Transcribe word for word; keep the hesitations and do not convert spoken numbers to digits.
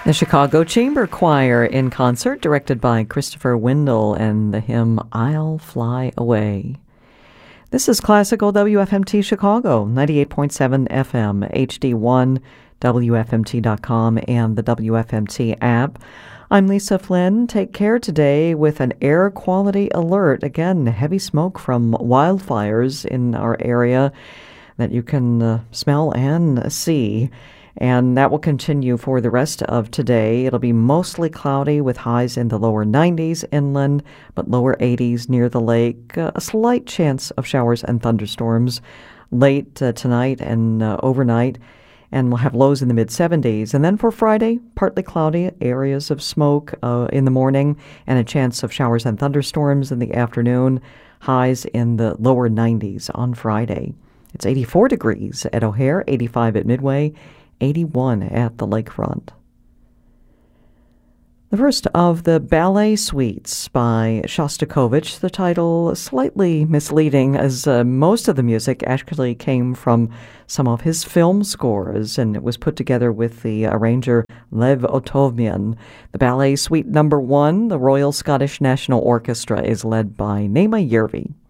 The Chicago Chamber Choir in concert, directed by Christopher Windle, and the hymn I'll Fly Away. This is Classical W F M T Chicago, ninety-eight point seven F M, H D one, W F M T dot com, and the W F M T app. I'm Lisa Flynn. Take care today with an air quality alert. Again, heavy smoke from wildfires in our area that you can uh, smell and see. And that will continue for the rest of today. It'll be mostly cloudy with highs in the lower nineties inland, but lower eighties near the lake. Uh, a slight chance of showers and thunderstorms late uh, tonight and uh, overnight. And we'll have lows in the mid-seventies. And then for Friday, partly cloudy, areas of smoke uh, in the morning, and a chance of showers and thunderstorms in the afternoon. Highs in the lower nineties on Friday. It's eighty-four degrees at O'Hare, eighty-five at Midway, eighty-one at the lakefront. The first of the ballet suites by Shostakovich, the title slightly misleading, as uh, most of the music actually came from some of his film scores, and it was put together with the arranger Lev Otovmian. The ballet suite number one, the Royal Scottish National Orchestra, is led by Naima Yervi.